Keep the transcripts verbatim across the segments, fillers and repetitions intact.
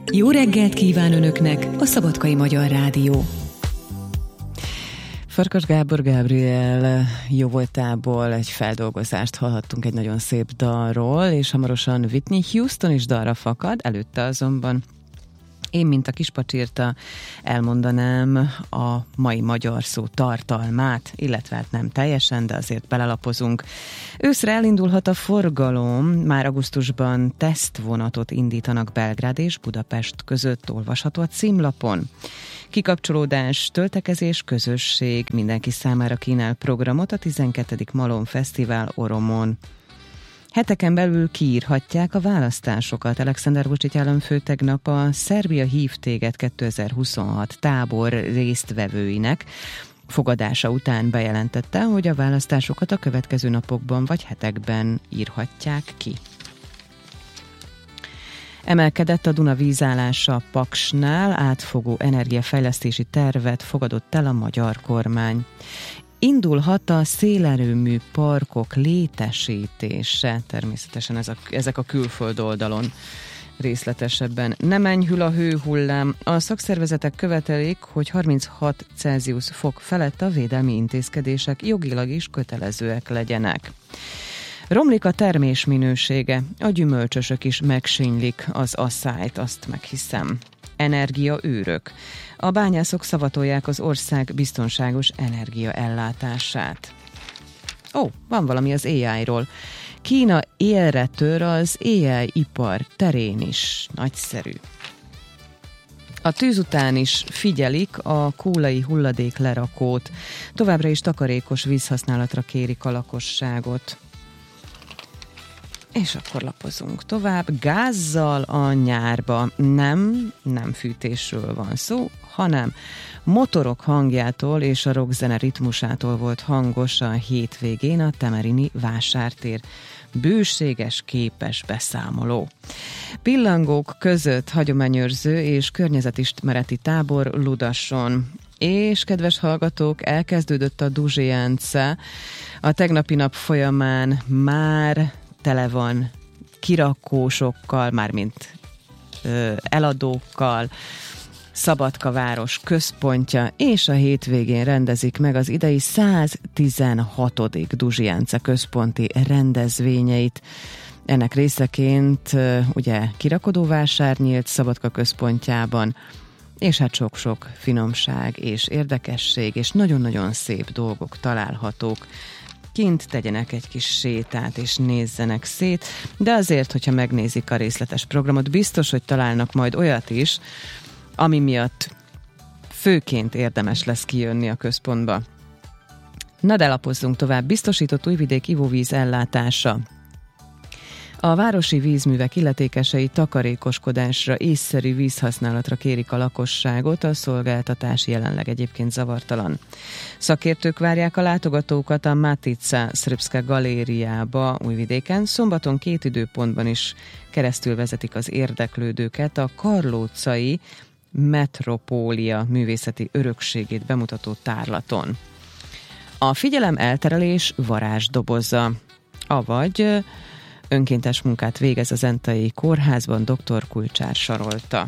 Jó reggelt kíván Önöknek a Szabadkai Magyar Rádió. Farkas Gábor Gabriel jó voltából egy feldolgozást hallhattunk egy nagyon szép dalról, és hamarosan Whitney Houston is dalra fakad, előtte azonban én, mint a kispacsirta, elmondanám a mai magyar szó tartalmát, illetve hát nem teljesen, de azért belelapozunk. Őszre elindulhat a forgalom, már augusztusban tesztvonatot indítanak Belgrád és Budapest között, olvasható a címlapon. Kikapcsolódás, töltekezés, közösség, mindenki számára kínál programot a tizenkettedik Malom Fesztivál Oromon. Heteken belül kiírhatják a választásokat. Alexander Vučić államfő tegnap a Szerbia hív téged kétezer-huszonhat tábor résztvevőinek fogadása után bejelentette, hogy a választásokat a következő napokban vagy hetekben írhatják ki. Emelkedett a Duna vízállása Paksnál, átfogó energiafejlesztési tervet fogadott el a magyar kormány. Indulhat a szélerőmű parkok létesítése, természetesen ez a, ezek a külföld oldalon részletesebben. Nem enyhül a hőhullám. A szakszervezetek követelik, hogy harminchat Celsius fok felett a védelmi intézkedések jogilag is kötelezőek legyenek. Romlik a termés minősége, a gyümölcsösök is megsínylik az asszályt, azt meghiszem. Energiaűrök. A bányászok szavatolják az ország biztonságos energiaellátását. Ó, van valami az á í-ról. Kína élre tör az á í-ipar terén is. Nagyszerű. A tűz után is figyelik a kólai hulladék lerakót. Továbbra is takarékos vízhasználatra kérik a lakosságot. És akkor lapozunk tovább. Gázzal a nyárba. Nem, nem fűtésről van szó, hanem motorok hangjától és a rockzene ritmusától volt hangos a hétvégén a temerini vásártér. Bőséges képes beszámoló. Pillangók között hagyományőrző és környezetismereti tábor Ludasson. És, kedves hallgatók, elkezdődött a Duzsiance. A tegnapi nap folyamán már tele van kirakósokkal, mármint ö, eladókkal, Szabadka város központja, és a hétvégén rendezik meg az idei száztizenhatodik Duzsiance központi rendezvényeit. Ennek részeként ö, ugye kirakodóvásár nyílt Szabadka központjában, és hát sok-sok finomság és érdekesség, és nagyon-nagyon szép dolgok találhatók. Kint tegyenek egy kis sétát, és nézzenek szét, de azért, hogyha megnézik a részletes programot, biztos, hogy találnak majd olyat is, ami miatt főként érdemes lesz kijönni a központba. Na de lapozzunk tovább. Biztosított Újvidék ivóvíz ellátása. A városi vízművek illetékesei takarékoskodásra, észszerű vízhasználatra kérik a lakosságot, a szolgáltatás jelenleg egyébként zavartalan. Szakértők várják a látogatókat a Matica Srpska galériába Újvidéken. Szombaton két időpontban is keresztül vezetik az érdeklődőket a Karlócai Metropólia művészeti örökségét bemutató tárlaton. A figyelem elterelés varázsdoboza, avagy önkéntes munkát végez a Zentai Kórházban, dr. Kulcsár Sarolta.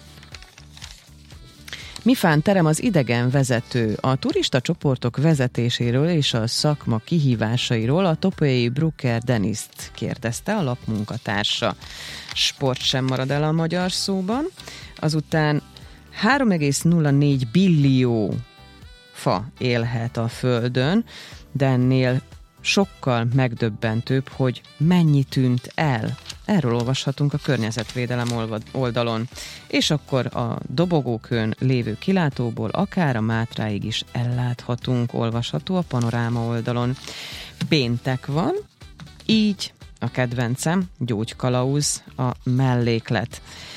Mifán terem az idegen vezető. A turista csoportok vezetéséről és a szakma kihívásairól a topolyai Brucker Deniszt kérdezte a lap munkatársa. Sport sem marad el a magyar szóban. Azután három egész nulla négy billió fa élhet a Földön, de ennél sokkal megdöbbentőbb, hogy mennyi tűnt el. Erről olvashatunk a környezetvédelem oldalon. És akkor a dobogókön lévő kilátóból akár a Mátráig is elláthatunk, olvasható a Panoráma oldalon. Péntek van, így a kedvencem, gyógykalauz, a melléklet.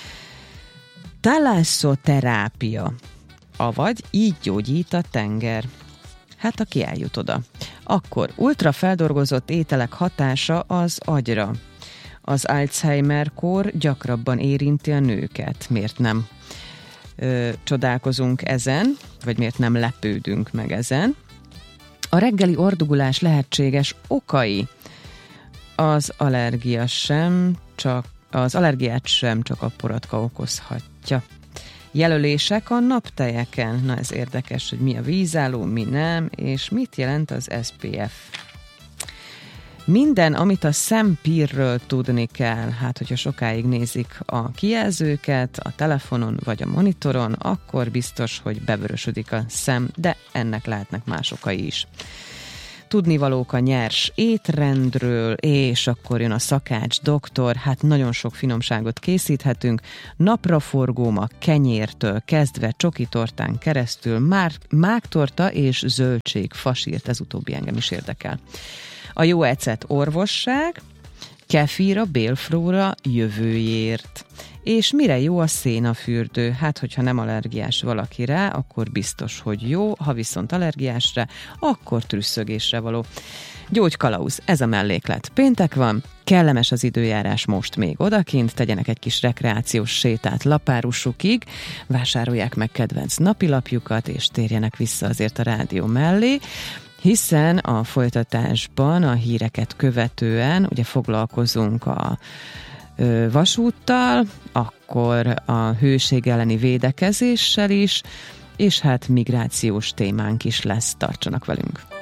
Thalassoterápia, avagy így gyógyít a tenger. Hát aki eljut oda. Akkor ultrafeldolgozott ételek hatása az agyra. Az Alzheimer-kór gyakrabban érinti a nőket. Miért nem ö, csodálkozunk ezen, vagy miért nem lepődünk meg ezen? A reggeli ordugulás lehetséges okai. Az allergia sem, csak Az allergiát sem csak a poratka okozhatja. Jelölések a naptejeken. Na ez érdekes, hogy mi a vízálló, mi nem, és mit jelent az es pé ef. Minden, amit a szempírről tudni kell, hát hogyha sokáig nézik a kijelzőket a telefonon vagy a monitoron, akkor biztos, hogy bevörösödik a szem, de ennek lehetnek más okai is. Tudnivalók a nyers étrendről, és akkor jön a szakács doktor, hát nagyon sok finomságot készíthetünk, napraforgóm a kenyértől kezdve csokitortán keresztül, már mágtorta és zöldség, fasírt, ez utóbbi engem is érdekel. A jó ecet orvosság, kefír a bélflóra jövőjért. És mire jó a szénafürdő? Hát, hogyha nem allergiás valaki rá, akkor biztos, hogy jó, ha viszont allergiás rá, akkor trüsszögésre való. Gyógykalauz, ez a melléklet. Péntek van, kellemes az időjárás most még odakint, tegyenek egy kis rekreációs sétát Lapárusukig, vásárolják meg kedvenc napilapjukat, és térjenek vissza azért a rádió mellé, hiszen a folytatásban a híreket követően ugye foglalkozunk a ö, vasúttal, akkor a hőség elleni védekezéssel is, és hát migrációs témánk is lesz, tartsanak velünk.